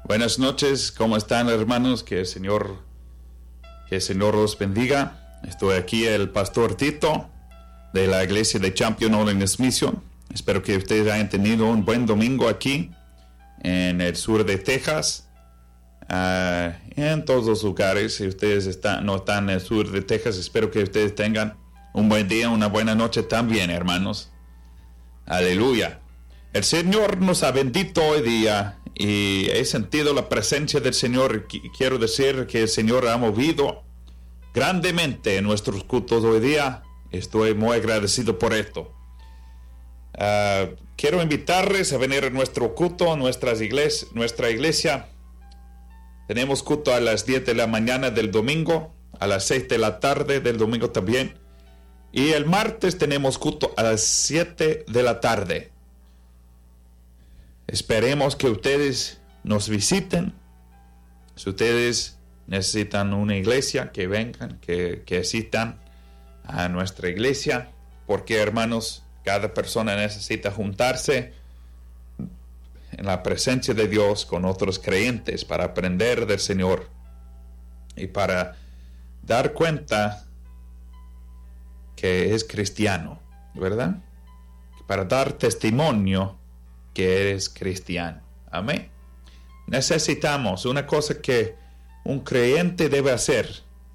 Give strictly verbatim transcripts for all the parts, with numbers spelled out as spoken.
Buenas noches, ¿cómo están, hermanos? Que el Señor, que el Señor los bendiga. Estoy aquí, el pastor Tito, de la iglesia de Champion Holiness Mission. Espero que ustedes hayan tenido un buen domingo aquí, en el sur de Texas. Uh, en todos los lugares, si ustedes están, no están en el sur de Texas, espero que ustedes tengan un buen día, una buena noche también, hermanos. Aleluya. El Señor nos ha bendito hoy día y he sentido la presencia del Señor. Quiero decir que el Señor ha movido grandemente en nuestros cultos hoy día. Estoy muy agradecido por esto. Uh, quiero invitarles a venir a nuestro culto, nuestras igles- nuestra iglesia. Tenemos culto a las diez de la mañana del domingo, a las seis de la tarde del domingo también. Y el martes tenemos culto a las siete de la tarde. Esperemos que ustedes nos visiten. Si ustedes necesitan una iglesia, que vengan, que, que asistan a nuestra iglesia. Porque, hermanos, cada persona necesita juntarse en la presencia de Dios con otros creyentes para aprender del Señor y para dar cuenta que es cristiano, ¿verdad? Para dar testimonio que eres cristiano. Amén. Necesitamos una cosa que un creyente debe hacer.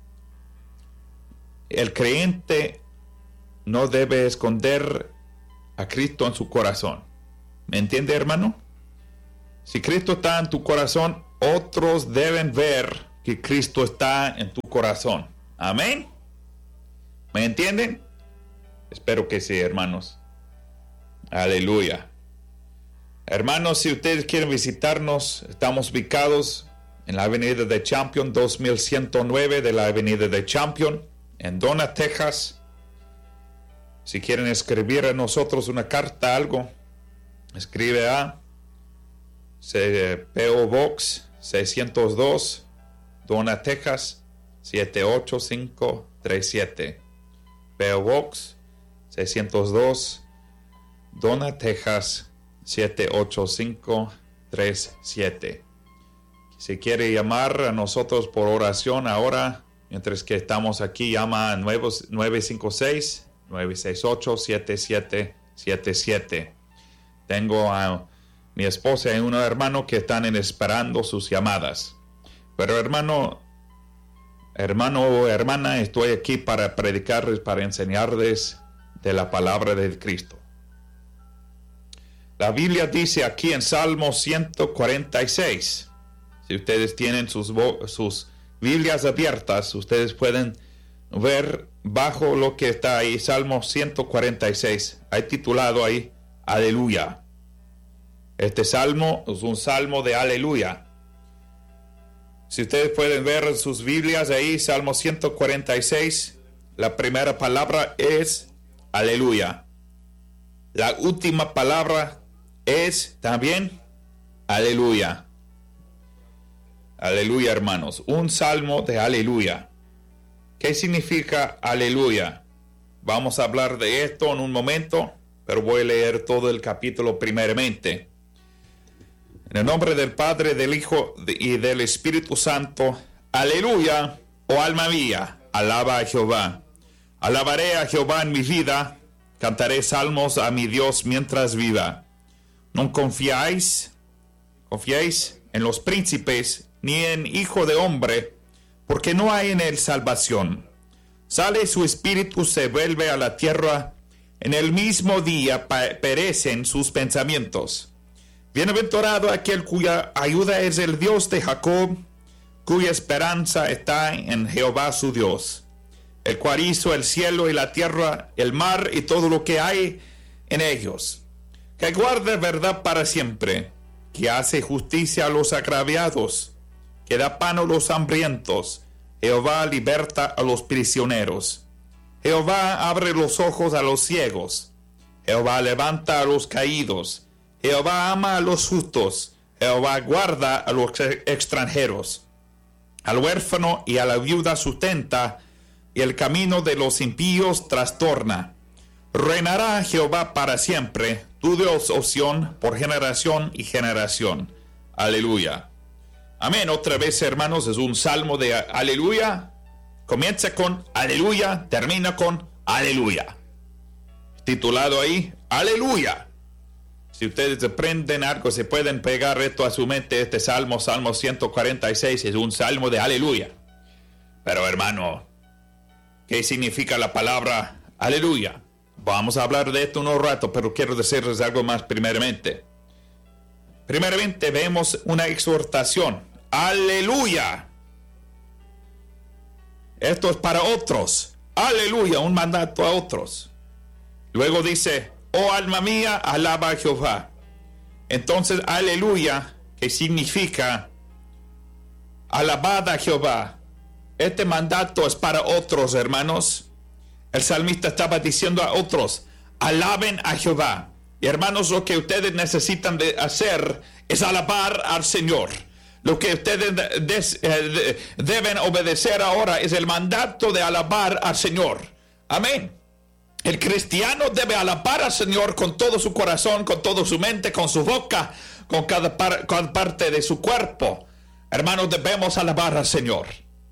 El creyente no debe esconder a Cristo en su corazón. ¿Me entiende, hermano? Si Cristo está en tu corazón, otros deben ver que Cristo está en tu corazón. Amén. ¿Me entienden? Espero que sí, hermanos. Aleluya. Hermanos, si ustedes quieren visitarnos, estamos ubicados en la avenida de Champion, dos mil ciento nueve de la avenida de Champion, en Donna, Texas. Si quieren escribir a nosotros una carta, algo, escribe a P O Box seiscientos dos, Donna, Texas, siete ocho cinco tres siete. P O Box seiscientos dos, Donna, Texas, siete ocho cinco tres siete. Si quiere llamar a nosotros por oración ahora, mientras que estamos aquí, llama a nueve cinco seis, nueve seis ocho, siete siete siete siete. Tengo a mi esposa y un hermano que están esperando sus llamadas. Pero hermano, hermano o hermana, estoy aquí para predicarles, para enseñarles de la palabra de Cristo. La Biblia dice aquí en Salmo ciento cuarenta y seis. Si ustedes tienen sus, sus Biblias abiertas, ustedes pueden ver bajo lo que está ahí, Salmo ciento cuarenta y seis. Hay titulado ahí, Aleluya. Este salmo es un salmo de aleluya. Si ustedes pueden ver en sus Biblias ahí, Salmo ciento cuarenta y seis, la primera palabra es aleluya. La última palabra es también aleluya. Aleluya, hermanos. Un salmo de aleluya. ¿Qué significa aleluya? Vamos a hablar de esto en un momento, pero voy a leer todo el capítulo primeramente. En el nombre del Padre, del Hijo y del Espíritu Santo. Aleluya, oh alma mía, alaba a Jehová. Alabaré a Jehová en mi vida, cantaré salmos a mi Dios mientras viva. No confiáis, confiáis en los príncipes, ni en hijo de hombre, porque no hay en él salvación. Sale su espíritu, se vuelve a la tierra, en el mismo día perecen sus pensamientos. Bienaventurado aquel cuya ayuda es el Dios de Jacob, cuya esperanza está en Jehová su Dios, el cual hizo el cielo y la tierra, el mar y todo lo que hay en ellos, que guarda verdad para siempre, que hace justicia a los agraviados, que da pan a los hambrientos. Jehová liberta a los prisioneros. Jehová abre los ojos a los ciegos. Jehová levanta a los caídos. Jehová ama a los justos. Jehová guarda a los extranjeros. Al huérfano y a la viuda sustenta, y el camino de los impíos trastorna. Reinará Jehová para siempre, tu Dios, oh Sión, por generación y generación. Aleluya. Amén. Otra vez, hermanos, es un salmo de aleluya. Comienza con aleluya, termina con aleluya. Titulado ahí, aleluya. Si ustedes aprenden algo, se pueden pegar esto a su mente. Este salmo, Salmo ciento cuarenta y seis, es un salmo de aleluya. Pero hermano, ¿qué significa la palabra aleluya? Vamos a hablar de esto en un rato, pero quiero decirles algo más primeramente. Primeramente vemos una exhortación. Aleluya. Esto es para otros. Aleluya, un mandato a otros. Luego dice, oh alma mía, alaba a Jehová. Entonces, aleluya, que significa alabad a Jehová. Este mandato es para otros, hermanos. El salmista estaba diciendo a otros, alaben a Jehová. Y hermanos, lo que ustedes necesitan de hacer es alabar al Señor. Lo que ustedes des, eh, deben obedecer ahora es el mandato de alabar al Señor. Amén. El cristiano debe alabar al Señor con todo su corazón, con toda su mente, con su boca, con cada, par, cada parte de su cuerpo. Hermanos, debemos alabar al Señor.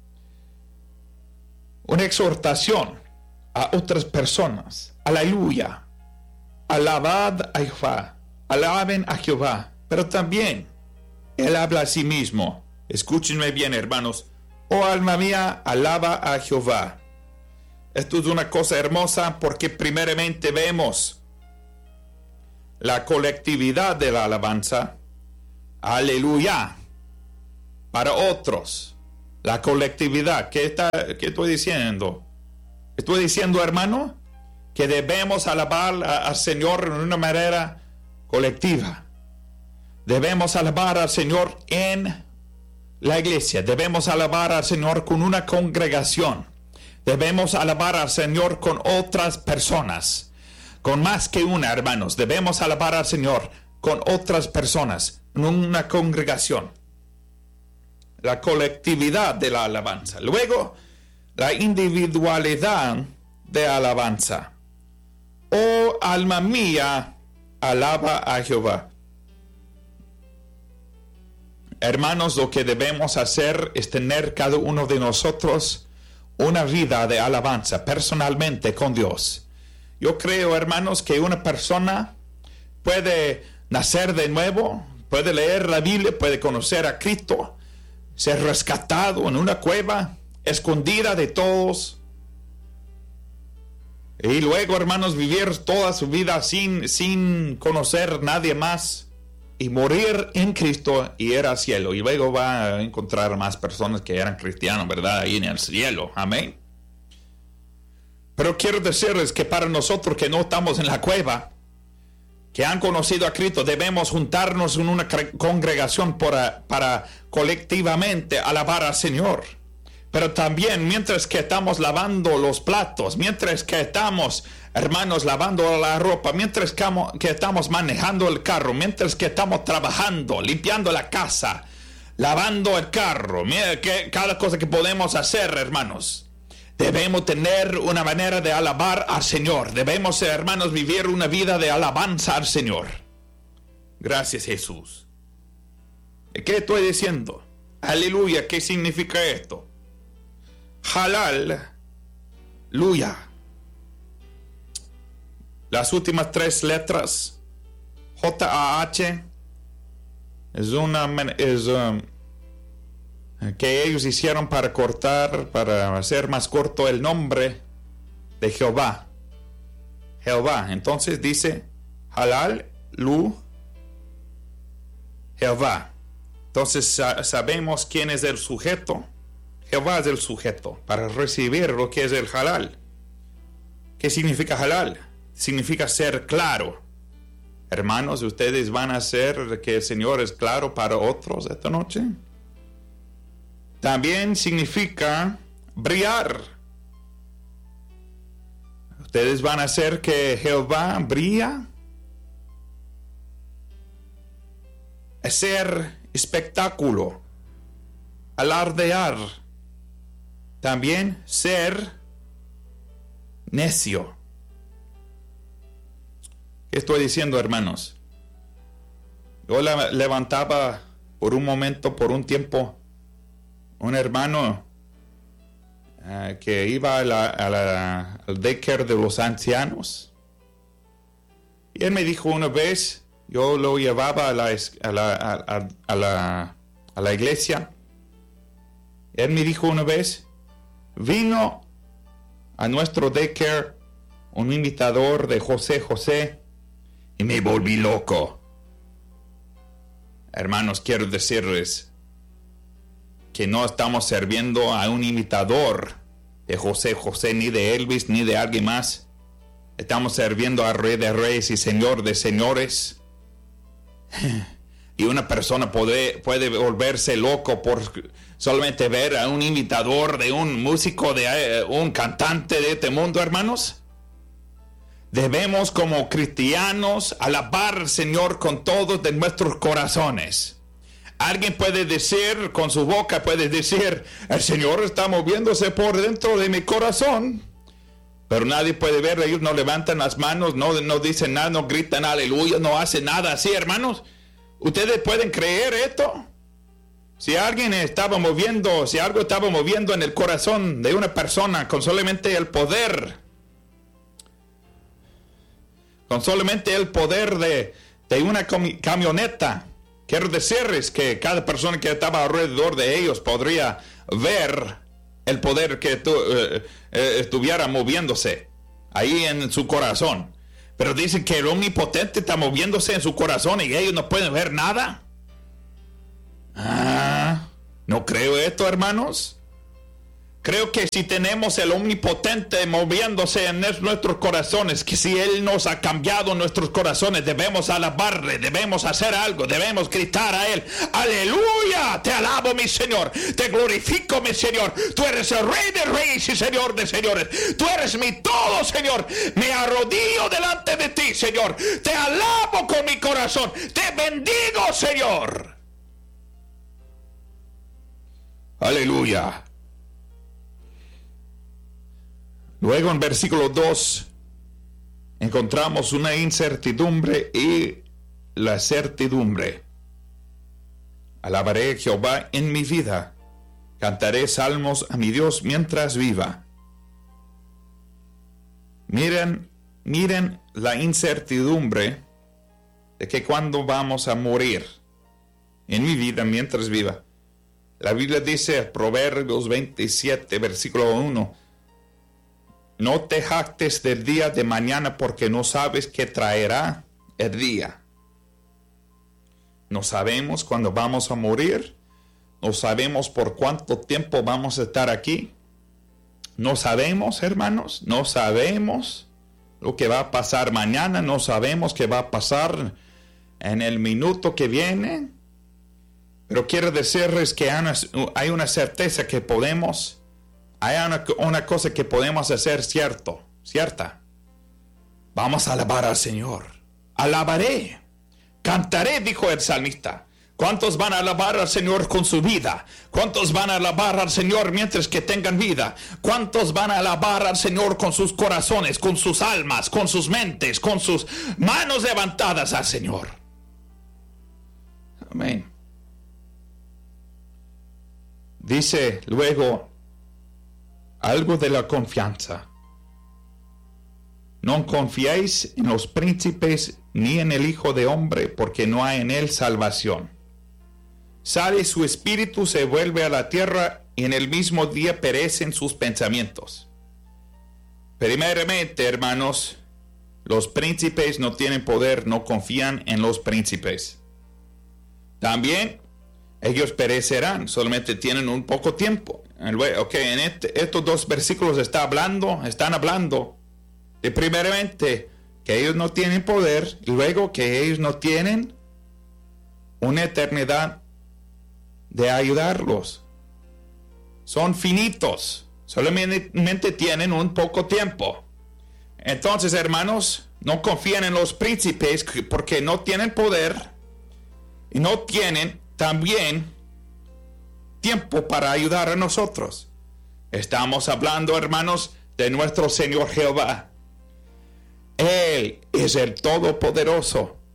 Una exhortación a otras personas. Aleluya. Alabad a Jehová. Alaben a Jehová. Pero también Él habla a sí mismo. Escúchenme bien, hermanos. Oh alma mía, alaba a Jehová. Esto es una cosa hermosa porque primeramente vemos la colectividad de la alabanza. Aleluya. Para otros. La colectividad. ¿Qué, está, qué estoy diciendo? Estoy diciendo, hermano, que debemos alabar al Señor en una manera colectiva. Debemos alabar al Señor en la iglesia. Debemos alabar al Señor con una congregación. Debemos alabar al Señor con otras personas. Con más que una, hermanos. Debemos alabar al Señor con otras personas. En una congregación. La colectividad de la alabanza. Luego, la individualidad de alabanza. Oh alma mía, alaba a Jehová. Hermanos, lo que debemos hacer es tener cada uno de nosotros una vida de alabanza personalmente con Dios. Yo creo, hermanos, que una persona puede nacer de nuevo, puede leer la Biblia, puede conocer a Cristo, ser rescatado en una cueva, escondida de todos, y luego, hermanos, vivir toda su vida sin, sin conocer a nadie más, y morir en Cristo y ir al cielo. Y luego va a encontrar más personas que eran cristianos, ¿verdad? Ahí en el cielo. Amén. Pero quiero decirles que para nosotros que no estamos en la cueva, que han conocido a Cristo, debemos juntarnos en una congregación para, para colectivamente alabar al Señor. Pero también mientras que estamos lavando los platos, mientras que estamos, hermanos, lavando la ropa, mientras que estamos manejando el carro, mientras que estamos trabajando, limpiando la casa, lavando el carro, mira que cada cosa que podemos hacer, hermanos, debemos tener una manera de alabar al Señor. Debemos, hermanos, vivir una vida de alabanza al Señor. Gracias, Jesús. ¿Qué estoy diciendo? Aleluya, ¿qué significa esto? Halal, luya. Las últimas tres letras, J A H, es una es, um, que ellos hicieron para cortar, para hacer más corto el nombre de Jehová. Jehová. Entonces dice Halal, Lu, Jehová. Entonces sa- sabemos quién es el sujeto. Jehová es el sujeto para recibir lo que es el halal. ¿Qué significa halal? Significa ser claro. Hermanos, ¿ustedes van a hacer que el Señor es claro para otros esta noche? También significa brillar. ¿Ustedes van a hacer que Jehová brilla? Hacer espectáculo. Alardear. También ser necio. ¿Qué estoy diciendo, hermanos? Yo levantaba por un momento, por un tiempo, un hermano uh, que iba a la, a la, al daycare de los ancianos. Y él me dijo una vez, yo lo llevaba a la, a la, a, a la, a la iglesia. Él me dijo una vez, vino a nuestro daycare un imitador de José José y me volví loco. Hermanos, quiero decirles que no estamos sirviendo a un imitador de José José, ni de Elvis, ni de alguien más. Estamos sirviendo al Rey de Reyes y Señor de Señores. Y una persona puede, puede volverse loco por solamente ver a un imitador de un músico, de uh, un cantante de este mundo, hermanos. Debemos como cristianos alabar al Señor con todos de nuestros corazones. Alguien puede decir, con su boca puede decir, el Señor está moviéndose por dentro de mi corazón. Pero nadie puede ver, ellos no levantan las manos, no, no dicen nada, no gritan aleluya, no hacen nada así, hermanos. ¿Ustedes pueden creer esto? Si alguien estaba moviendo, si algo estaba moviendo en el corazón de una persona con solamente el poder, con solamente el poder de, de una camioneta, quiero decirles que cada persona que estaba alrededor de ellos podría ver el poder que tu, eh, eh, estuviera moviéndose ahí en su corazón. Pero dicen que el omnipotente está moviéndose en su corazón y ellos no pueden ver nada. Ah, no creo esto, hermanos. Creo que si tenemos el omnipotente moviéndose en nuestros corazones, que si Él nos ha cambiado nuestros corazones, debemos alabarle, debemos hacer algo, debemos gritar a Él, aleluya, te alabo mi Señor, te glorifico mi Señor, tú eres el Rey de Reyes y Señor de Señores, tú eres mi todo, Señor, me arrodillo delante de ti, Señor, te alabo con mi corazón, te bendigo, Señor. Aleluya. Luego en versículo dos encontramos una incertidumbre y la certidumbre. Alabaré a Jehová en mi vida, cantaré salmos a mi Dios mientras viva. Miren, miren la incertidumbre de que cuando vamos a morir en mi vida mientras viva. La Biblia dice, Proverbios veintisiete, versículo uno, no te jactes del día de mañana porque no sabes qué traerá el día. No sabemos cuándo vamos a morir. No sabemos por cuánto tiempo vamos a estar aquí. No sabemos, hermanos. No sabemos lo que va a pasar mañana. No sabemos qué va a pasar en el minuto que viene. Pero quiero decirles que hay una certeza que podemos... Hay una, una cosa que podemos hacer cierto, cierta. Vamos a alabar al Señor. Alabaré, cantaré, dijo el salmista. ¿Cuántos van a alabar al Señor con su vida? ¿Cuántos van a alabar al Señor mientras que tengan vida? ¿Cuántos van a alabar al Señor con sus corazones, con sus almas, con sus mentes, con sus manos levantadas al Señor? Amén. Dice luego algo de la confianza. No confiéis en los príncipes ni en el Hijo de Hombre, porque no hay en él salvación. Sale su espíritu, se vuelve a la tierra, y en el mismo día perecen sus pensamientos. Primeramente, hermanos, los príncipes no tienen poder, no confían en los príncipes. También ellos perecerán, solamente tienen un poco tiempo. Ok, en este, estos dos versículos está hablando, están hablando de primeramente que ellos no tienen poder, y luego que ellos no tienen una eternidad de ayudarlos. Son finitos, solamente tienen un poco tiempo. Entonces, hermanos, no confíen en los príncipes porque no tienen poder y no tienen también tiempo para ayudar a nosotros. Estamos hablando, hermanos, de nuestro Señor Jehová. Él es el Todopoderoso.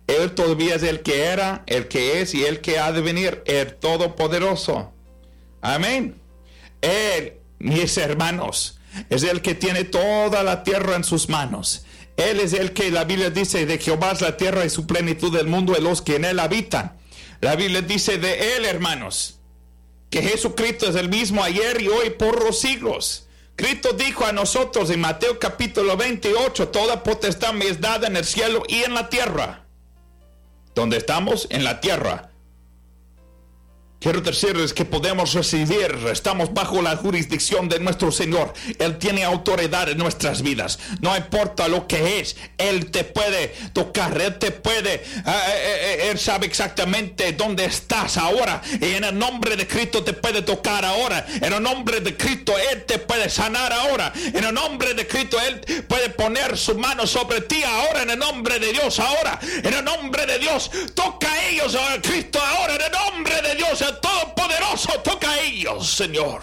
Él todavía es el que era, el que es y el que ha de venir, el Todopoderoso. Amén. Él, mis hermanos, es el que tiene toda la tierra en sus manos. Él es el que la Biblia dice de Jehová es la tierra y su plenitud del mundo y los que en él habitan. La Biblia dice de él, hermanos, que Jesucristo es el mismo ayer y hoy por los siglos. Cristo dijo a nosotros en Mateo capítulo veintiocho, toda potestad me es dada en el cielo y en la tierra. ¿Dónde estamos? En la tierra. Quiero decirles que podemos recibir, estamos bajo la jurisdicción de nuestro Señor. Él tiene autoridad en nuestras vidas. No importa lo que es, Él te puede tocar, Él te puede, uh, uh, Él sabe exactamente dónde estás ahora. Y en el nombre de Cristo te puede tocar ahora. En el nombre de Cristo Él te puede sanar ahora. En el nombre de Cristo Él puede poner su mano sobre ti ahora. En el nombre de Dios ahora. En el nombre de Dios, toca a ellos, a Cristo ahora. En el nombre de Dios, Todopoderoso, toca a ellos, Señor.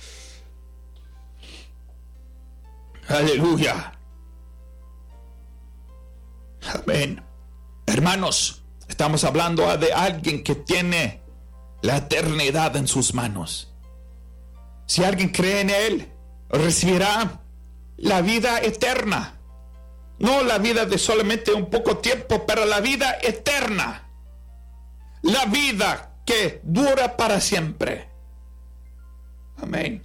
Aleluya. Amén. Hermanos, estamos hablando de alguien que tiene la eternidad en sus manos. Si alguien cree en Él, recibirá la vida eterna. No la vida de solamente un poco tiempo, pero la vida eterna. La vida que dura para siempre. Amén.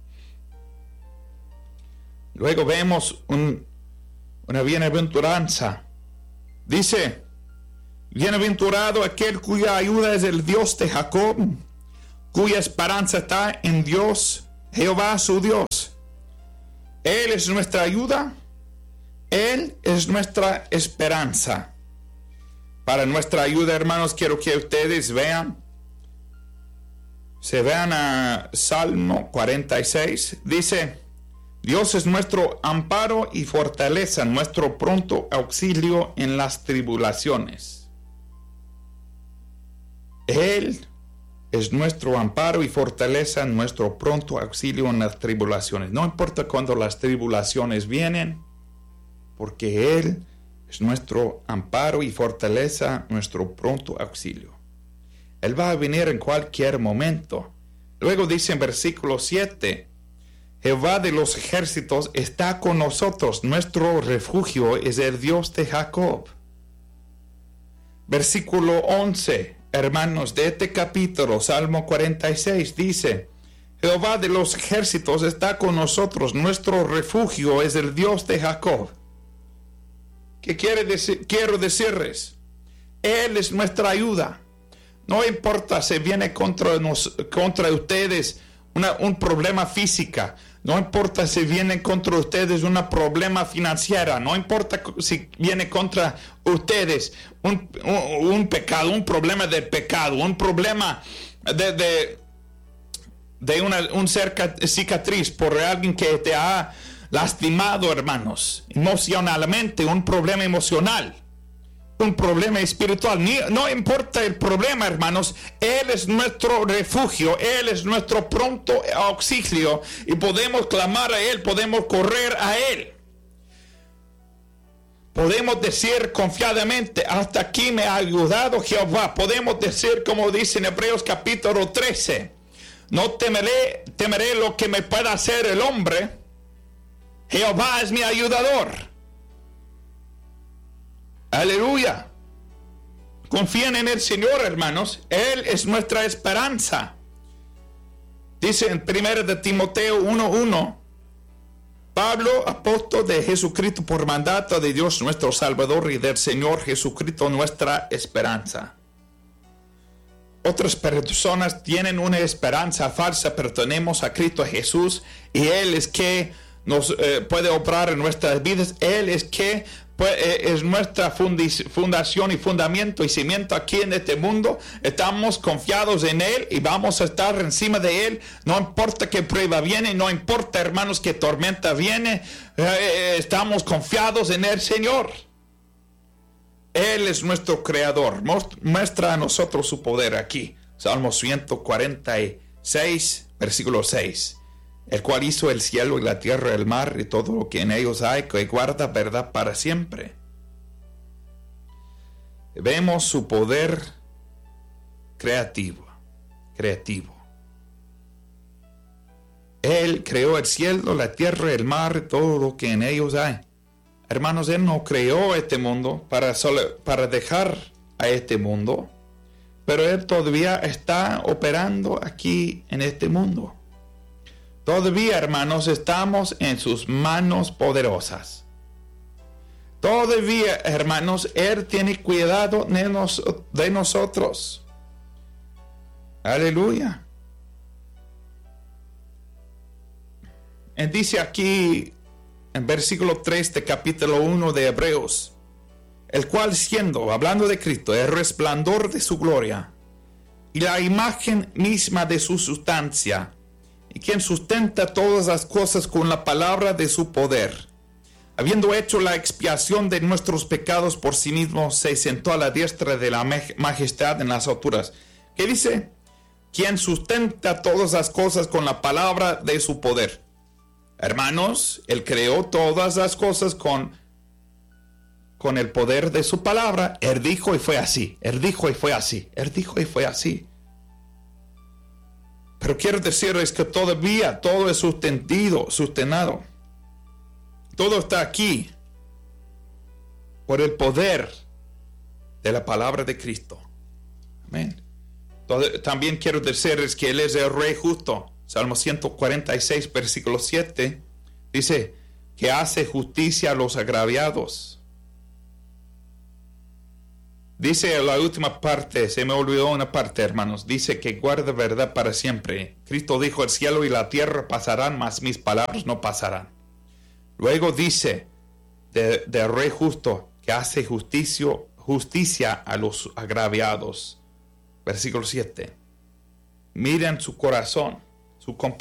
Luego vemos un, una bienaventuranza. Dice, bienaventurado aquel cuya ayuda es el Dios de Jacob, cuya esperanza está en Dios, Jehová su Dios. Él es nuestra ayuda, Él es nuestra esperanza. Para nuestra ayuda, hermanos, quiero que ustedes vean, se vean a Salmo cuarenta y seis, dice, Dios es nuestro amparo y fortaleza, nuestro pronto auxilio en las tribulaciones. Él es nuestro amparo y fortaleza, nuestro pronto auxilio en las tribulaciones. No importa cuándo las tribulaciones vienen, porque Él es nuestro amparo y fortaleza, nuestro pronto auxilio. Él va a venir en cualquier momento. Luego dice en versículo siete, Jehová de los ejércitos está con nosotros, nuestro refugio es el Dios de Jacob. Versículo once, hermanos, de este capítulo, Salmo cuarenta y seis, dice, Jehová de los ejércitos está con nosotros, nuestro refugio es el Dios de Jacob. ¿Qué quiere decir? Quiero decirles, Él es nuestra ayuda. No importa si viene contra, nos, contra ustedes una, un problema físico, no importa si viene contra ustedes un problema financiero, no importa si viene contra ustedes un, un, un pecado, un problema de pecado, un problema de, de, de una un cicatriz por alguien que te ha lastimado, hermanos, emocionalmente, un problema emocional, un problema espiritual. No importa el problema, hermanos, Él es nuestro refugio, Él es nuestro pronto auxilio y podemos clamar a Él, podemos correr a Él. Podemos decir confiadamente, hasta aquí me ha ayudado Jehová. Podemos decir, como dice en Hebreos capítulo trece, no temeré, temeré lo que me pueda hacer el hombre. Jehová es mi ayudador. Aleluya. Confíen en el Señor, hermanos. Él es nuestra esperanza. Dice en primera de Timoteo uno uno, Pablo, apóstol de Jesucristo por mandato de Dios nuestro Salvador y del Señor Jesucristo nuestra esperanza. Otras personas tienen una esperanza falsa, pero tenemos a Cristo Jesús y Él es que nos eh, puede obrar en nuestras vidas. Él es que pues, eh, es nuestra fundación y fundamento y cimiento aquí en este mundo. Estamos confiados en Él y vamos a estar encima de Él. No importa qué prueba viene, no importa, hermanos, qué tormenta viene. Eh, estamos confiados en el Señor. Él es nuestro creador. Muestra a nosotros su poder aquí. Salmo ciento cuarenta y seis, versículo seis. El cual hizo el cielo y la tierra, el mar y todo lo que en ellos hay, que guarda verdad para siempre. vemos su poder creativo, creativo. Él creó el cielo, la tierra, el mar, todo lo que en ellos hay. Hermanos, Él no creó este mundo para, solo, para dejar a este mundo, pero Él todavía está operando aquí en este mundo. Todavía, hermanos, estamos en sus manos poderosas. Todavía, hermanos, Él tiene cuidado de, nos, de nosotros. Aleluya. Él dice aquí en versículo tres de capítulo uno de Hebreos, el cual siendo, hablando de Cristo, el resplandor de su gloria y la imagen misma de su sustancia, y quien sustenta todas las cosas con la palabra de su poder, habiendo hecho la expiación de nuestros pecados por sí mismo, se sentó a la diestra de la majestad en las alturas. ¿Qué dice? Quien sustenta todas las cosas con la palabra de su poder. Hermanos, Él creó todas las cosas con, con el poder de su palabra. Él dijo y fue así. Él dijo y fue así. Él dijo y fue así. Pero quiero decirles que todavía todo es sustentado, sustenado. Todo está aquí por el poder de la palabra de Cristo. Amén. También quiero decirles que Él es el Rey justo. Salmo ciento cuarenta y seis, versículo siete, dice que hace justicia a los agraviados. Dice la última parte, se me olvidó una parte, hermanos, dice que guarda verdad para siempre. Cristo dijo, el cielo y la tierra pasarán, mas mis palabras no pasarán. Luego dice de, de Rey justo que hace justicia, justicia a los agraviados. Versículo siete. Miren su corazón, su compasión.